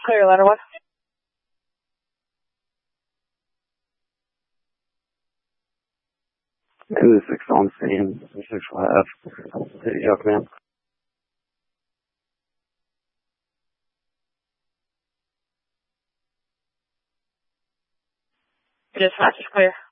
Clear, letter one. It was 6 on scene, 6 left. Yeah, man. Dispatch is clear.